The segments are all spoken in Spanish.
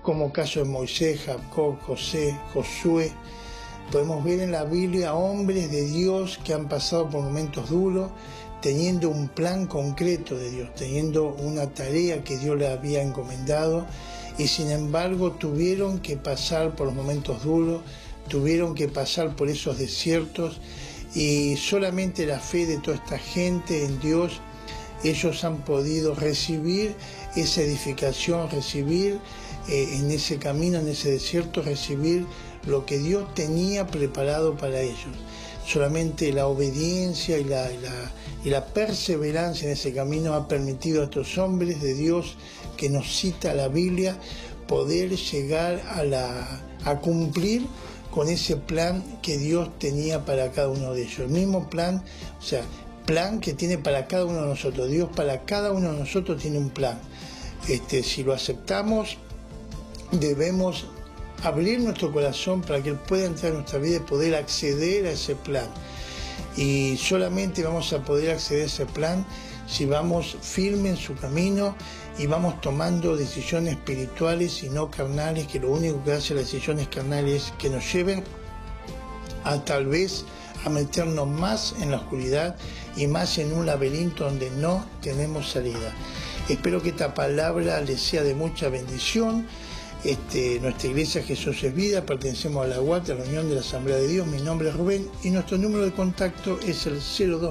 como caso de Moisés, Jacob, José, Josué. Podemos ver en la Biblia hombres de Dios que han pasado por momentos duros, teniendo un plan concreto de Dios, teniendo una tarea que Dios le había encomendado, y sin embargo tuvieron que pasar por los momentos duros, tuvieron que pasar por esos desiertos, y solamente la fe de toda esta gente en Dios, ellos han podido recibir esa edificación, recibir en ese camino, en ese desierto, recibir lo que Dios tenía preparado para ellos. Solamente la obediencia y la perseverancia en ese camino ha permitido a estos hombres de Dios que nos cita la Biblia poder llegar a cumplir con ese plan que Dios tenía para cada uno de ellos. El mismo plan, o sea, plan que tiene para cada uno de nosotros. Dios para cada uno de nosotros tiene un plan. Si lo aceptamos, debemos abrir nuestro corazón para que Él pueda entrar en nuestra vida y poder acceder a ese plan. Y solamente vamos a poder acceder a ese plan si vamos firmes en su camino y vamos tomando decisiones espirituales y no carnales, que lo único que hace las decisiones carnales es que nos lleven a tal vez a meternos más en la oscuridad y más en un laberinto donde no tenemos salida. Espero que esta palabra les sea de mucha bendición. Nuestra iglesia Jesús es Vida, pertenecemos a la UAT, a la Unión de la Asamblea de Dios. Mi nombre es Rubén y nuestro número de contacto es el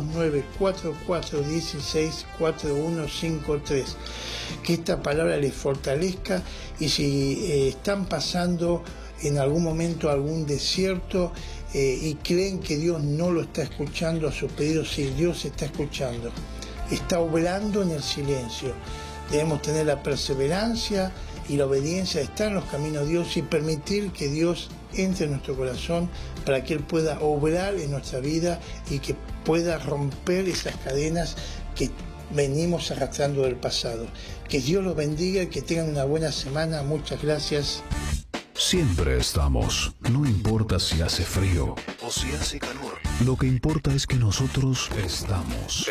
029-4416-4153. Que esta palabra les fortalezca, y si están pasando en algún momento algún desierto y creen que Dios no lo está escuchando a sus pedidos, sí, Dios está escuchando, está obrando en el silencio. Debemos tener la perseverancia y la obediencia de estar en los caminos de Dios y permitir que Dios entre en nuestro corazón para que Él pueda obrar en nuestra vida y que pueda romper esas cadenas que venimos arrastrando del pasado. Que Dios los bendiga y que tengan una buena semana. Muchas gracias. Siempre estamos, no importa si hace frío o si hace calor. Lo que importa es que nosotros estamos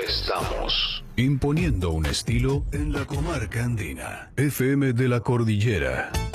imponiendo un estilo en la comarca andina. FM de la Cordillera.